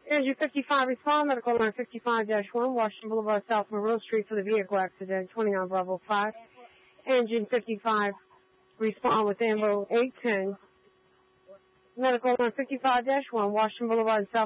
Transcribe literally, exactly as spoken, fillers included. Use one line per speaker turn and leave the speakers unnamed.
Engine fifty-five, respond. Medical line fifty-five dash one, Washington Boulevard, South Monroe Street for the vehicle accident, twenty-nine Bravo five. Engine fifty-five, respond with ambo eight ten. Medical line fifty-five dash one, Washington Boulevard, South